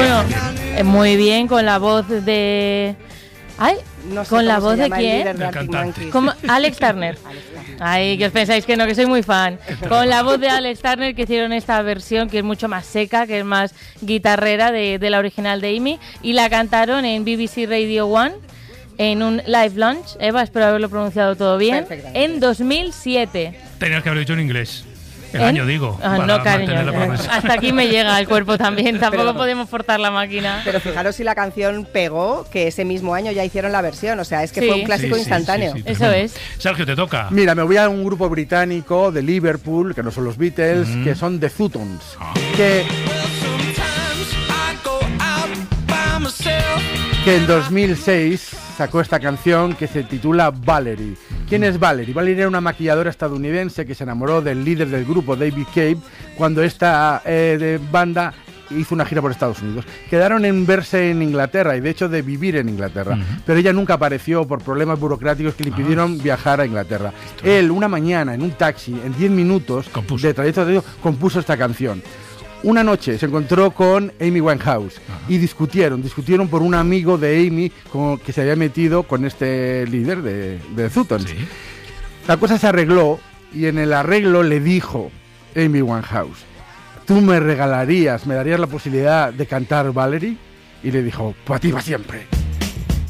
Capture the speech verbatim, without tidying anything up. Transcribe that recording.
Bueno, eh, muy bien, con la voz de... ¡Ay! No sé ¿Con la cómo voz se de llama el quién? líder de Del Arctic cantante. Monkeys. Como Alex Turner. Ay, que os pensáis que no, que soy muy fan. Con la voz de Alex Turner, que hicieron esta versión que es mucho más seca, que es más guitarrera de, de la original de Amy, y la cantaron en B B C Radio One en un live launch. Eva, espero haberlo pronunciado todo bien. En dos mil siete. Tenías que haberlo dicho en inglés. El ¿En? año, digo. Ah, para no, cariño. mantener la promesa. Hasta aquí me llega el cuerpo también. Tampoco Pero- podemos forzar la máquina. Pero fijaros si la canción pegó, que ese mismo año ya hicieron la versión. O sea, es que Sí. fue un clásico Sí, sí, instantáneo. sí, sí, Eso tremendo. es. Sergio, te toca. Mira, me voy a un grupo británico de Liverpool, que no son los Beatles, Mm. que son The Futons, Ah. que, que en dos mil seis sacó esta canción que se titula Valerie. ¿Quién es Valerie? Valerie era una maquilladora estadounidense que se enamoró del líder del grupo, David Cave, cuando esta eh, de banda hizo una gira por Estados Unidos. Quedaron en verse en Inglaterra y de hecho de vivir en Inglaterra, Ujú. pero ella nunca apareció por problemas burocráticos que le impidieron viajar a Inglaterra. Él, una mañana, en un taxi, en diez minutos Compuso. de trayecto de compuso esta canción. Una noche se encontró con Amy Winehouse y discutieron, discutieron por un amigo de Amy con- que se había metido con este líder de, de Futons. Sí. La cosa se arregló y en el arreglo le dijo Amy Winehouse: ¿tú me regalarías, me darías la posibilidad de cantar Valerie? Y le dijo: pues a ti va siempre.